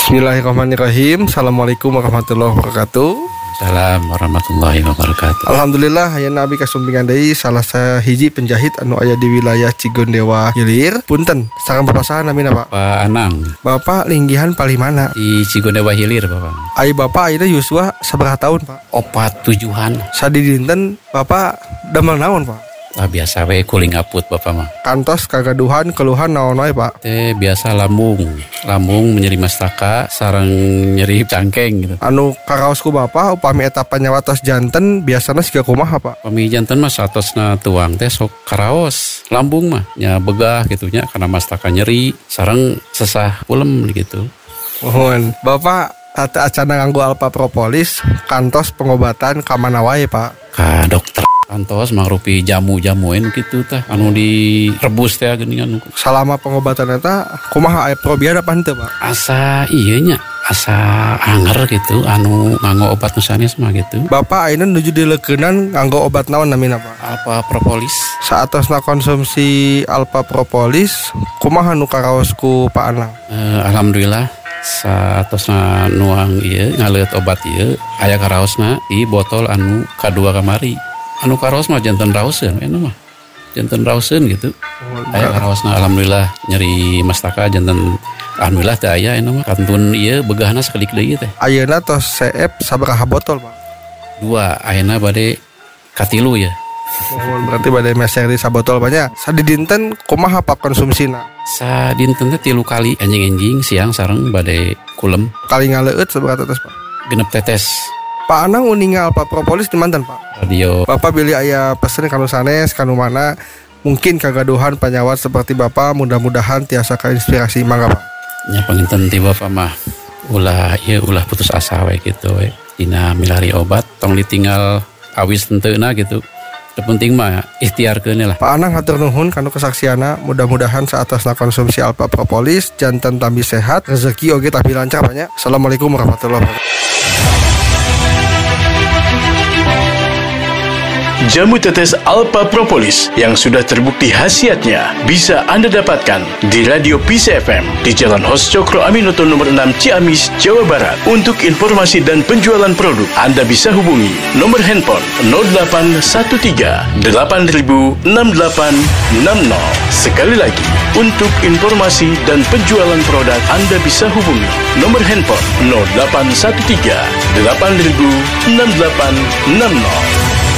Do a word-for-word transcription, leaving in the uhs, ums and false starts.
Bismillahirrahmanirrahim. Assalamualaikum warahmatullahi wabarakatuh. Salam warahmatullahi wabarakatuh. Alhamdulillah hayeuna abi kasumpingan deui salah sahiji penjahit anu aya di wilayah Cigondewa Hilir. Punten, sareng Bapak saha namina, Pak? Pak Anang Bapak linggihan palimana? di Cigondewa Hilir, Bapak. Ai Bapak ayeuna yuswa sabaraha tahun, Pak? Opat tujuhan. Sadi dinten Bapak damel naon, Pak? Lah biasa we kuling aput Bapak mah. Kantos kagaduhan keluhan naon wae, Pak? Teh biasa lambung. Lambung nyeri mastaka sareng nyeri cangkeng gitu. Anu karaosku Bapak upami eta panyawatos janten biasana siga kumaha, Pak? Pami janten mah satosna tuang teh sok karaos. Lambung mah nya begah gitu nya karena mastaka nyeri sareng sesah ulem gitu. Mohon Bapak tata acana nganggo alpa propolis kantos pengobatan ka mana wae, Pak? Ka dokter kantos mangrupi jamu-jamuin gitu tah anu direbus teh geuningan. Selama pengobatan eta kumaha aya probiar apa henteu, Pak? Asa ieu nya asa anger gitu anu nganggo obat nu sanes mah gitu. Bapak ayeuna nuju dileukeunnan nganggo obat naon namina, Pak? Alpa propolis. Saatosna konsumsi alpa propolis kumaha nu karaos ku Pak Anang? Eh, alhamdulillah saatosna nuang ieu ngaleut obat ieu aya karaosna di botol anu kadua kamari. Anu karaos mah janten rauseun eta mah. Janten rauseun gitu. Aya karaosna alhamdulillah nyeri mastaka janten alhamdulillah teh aya eta mah. Kantun ieu begahna sakeudik deui teh. Ayeuna tos seep sabaraha botol, Pak? Dua ayeuna bade katilu ya. Oh, berarti bade meser di sabotol banyak. Sadi dinten kumaha Pak konsumsina? Sadinten teh tilu kali enjing-enjing siang sareng bade kulem. Kali ngaleueut sabaraha tetes, Pak? Genep tetes. Pak Anang uninga alpa propolis di manten, Pak? Radio. Bapak pilih aya pesen kanu sanes kanu mana mungkin kagaduhan panyawat seperti Bapak mudah-mudahan tiasa kainspirasi mangga, Pak. Nya panginten ti Bapak mah ulah ieu ulah putus asa we gitu we. Dina milari obat tong ditinggal awis tenteuna gitu. Teu penting mah ikhtiarkeun lah. Pak Anang hatur nuhun kanu kesaksiana, mudah-mudahan saatosna konsumsi alpa propolis janten tambi sehat, rezeki oge tapi lancar banyak. Assalamualaikum warahmatullahi wabarakatuh. Jamu tetes Alpa Propolis yang sudah terbukti khasiatnya bisa Anda dapatkan di Radio Peace F M di Jalan Hos Cokro Aminoto nomor enam Ciamis, Jawa Barat. Untuk informasi dan penjualan produk, Anda bisa hubungi nomor handphone nol delapan satu tiga delapan nol enam delapan enam nol. Sekali lagi, untuk informasi dan penjualan produk, Anda bisa hubungi nomor handphone nol delapan satu tiga delapan nol enam delapan enam nol.